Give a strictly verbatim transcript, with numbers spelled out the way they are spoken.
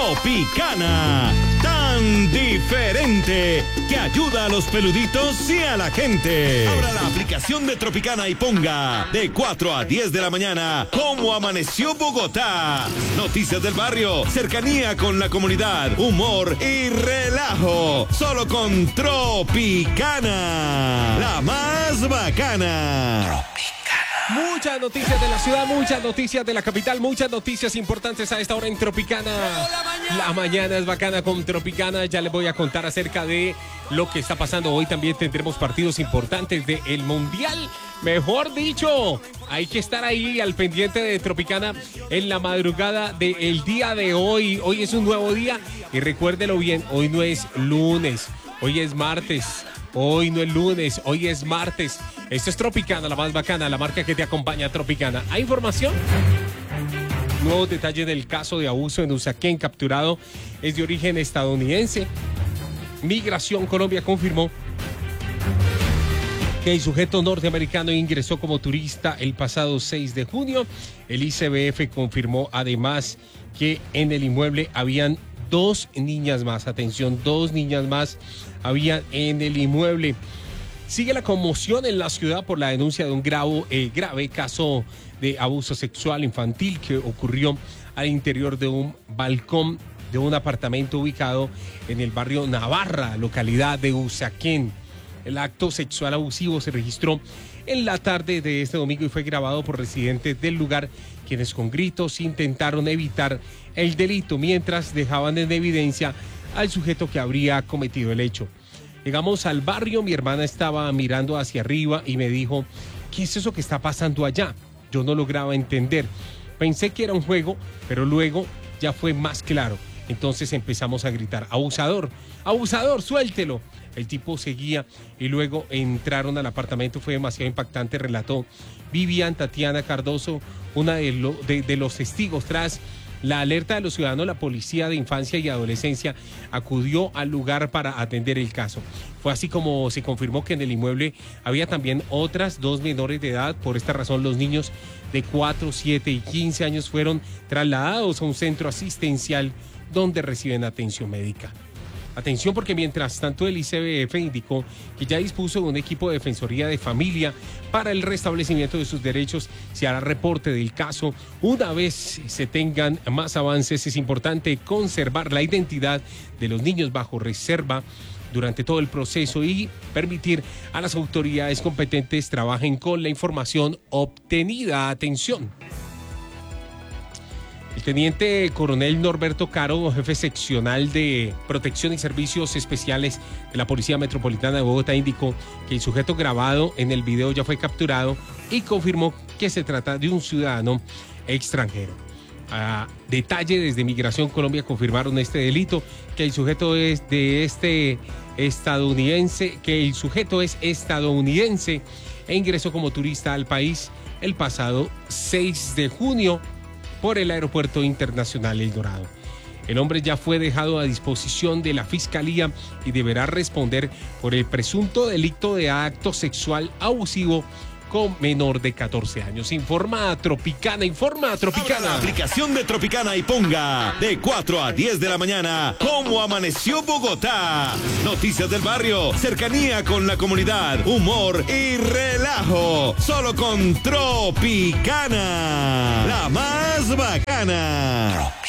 Tropicana. Tan diferente que ayuda a los peluditos y a la gente. Abra la aplicación de Tropicana y ponga de cuatro a diez de la mañana cómo amaneció Bogotá. Noticias del barrio, cercanía con la comunidad, humor y relajo. Solo con Tropicana, la más bacana. Tropicana. Muchas noticias de la ciudad, muchas noticias de la capital, muchas noticias importantes a esta hora en Tropicana. La mañana. La mañana es bacana con Tropicana. Ya les voy a contar acerca de lo que está pasando. Hoy también tendremos partidos importantes del Mundial. Mejor dicho, hay que estar ahí al pendiente de Tropicana en la madrugada del día de hoy. Hoy es un nuevo día y recuérdelo bien, hoy no es lunes, hoy es martes. Hoy no es lunes, hoy es martes. Esto es Tropicana, la más bacana, la marca que te acompaña, Tropicana. ¿Hay información? Nuevos detalles del caso de abuso en Usaquén, capturado es de origen estadounidense. Migración Colombia confirmó que el sujeto norteamericano ingresó como turista el pasado seis de junio. El I C B F confirmó además que en el inmueble habían dos niñas más. Atención, dos niñas más había en el inmueble. Sigue la conmoción en la ciudad por la denuncia de un grave, eh, grave caso de abuso sexual infantil que ocurrió al interior de un balcón de un apartamento ubicado en el barrio Navarra, localidad de Usaquén. El acto sexual abusivo se registró en la tarde de este domingo y fue grabado por residentes del lugar, quienes con gritos intentaron evitar el delito mientras dejaban en evidencia al sujeto que habría cometido el hecho. Llegamos al barrio, mi hermana estaba mirando hacia arriba y me dijo, ¿qué es eso que está pasando allá? Yo no lograba entender. Pensé que era un juego, pero luego ya fue más claro. Entonces empezamos a gritar, abusador, abusador, suéltelo. El tipo seguía y luego entraron al apartamento, fue demasiado impactante, relató Vivian Tatiana Cardoso, una de, lo, de, de los testigos. Tras la alerta de los ciudadanos, la Policía de Infancia y Adolescencia acudió al lugar para atender el caso. Fue así como se confirmó que en el inmueble había también otras dos menores de edad. Por esta razón, los niños de cuatro, siete y quince años fueron trasladados a un centro asistencial donde reciben atención médica. Atención, porque mientras tanto el I C B F indicó que ya dispuso de un equipo de defensoría de familia para el restablecimiento de sus derechos. Se hará reporte del caso una vez se tengan más avances. Es importante conservar la identidad de los niños bajo reserva durante todo el proceso y permitir a las autoridades competentes trabajen con la información obtenida. Atención. El teniente coronel Norberto Caro, jefe seccional de Protección y Servicios Especiales de la Policía Metropolitana de Bogotá, indicó que el sujeto grabado en el video ya fue capturado y confirmó que se trata de un ciudadano extranjero. A detalle, desde Migración Colombia confirmaron este delito, que el sujeto es de este estadounidense, que el sujeto es estadounidense e ingresó como turista al país el pasado seis de junio por el Aeropuerto Internacional El Dorado. El hombre ya fue dejado a disposición de la Fiscalía y deberá responder por el presunto delito de acto sexual abusivo con menor de catorce años. Informa a Tropicana, informa a Tropicana. Abra la aplicación de Tropicana y ponga de cuatro a diez de la mañana cómo amaneció Bogotá. Noticias del barrio, cercanía con la comunidad, humor y relajo. Solo con Tropicana, la más bacana. Tropicana.